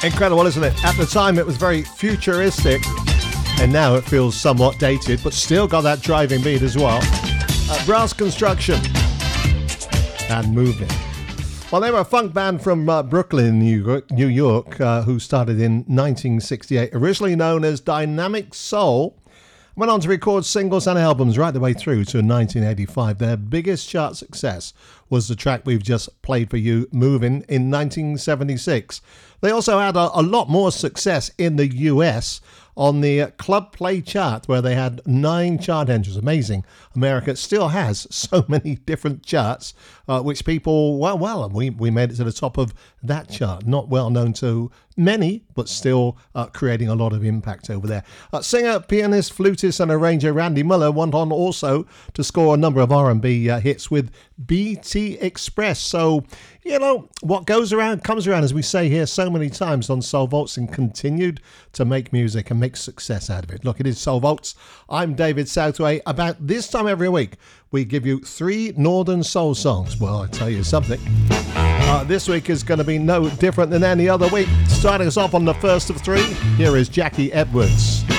Incredible, isn't it? At the time it was very futuristic, and now it feels somewhat dated, but still got that driving beat as well. Brass Construction and Moving. Well, they were a funk band from Brooklyn, New York, who started in 1968, originally known as Dynamic Soul. Went on to record singles and albums right the way through to 1985. Their biggest chart success was the track we've just played for you, Moving, in 1976. They also had a lot more success in the US on the Club Play chart, where they had 9 chart entries. Amazing. America still has so many different charts, which people, and we made it to the top of that chart. Not well known to many, but still creating a lot of impact over there. Singer, pianist, flutist and arranger Randy Muller went on also to score a number of R&B hits with BT Express. So, you know, what goes around comes around, as we say here so many times on Soul Vaults, and continued to make music and make success out of it. Look, it is Soul Vaults. I'm David Southway. About this time every week, we give you 3 Northern Soul songs. Well, I tell you something. This week is going to be no different than any other week. Starting us off on the first of 3, here is Jackie Edwards.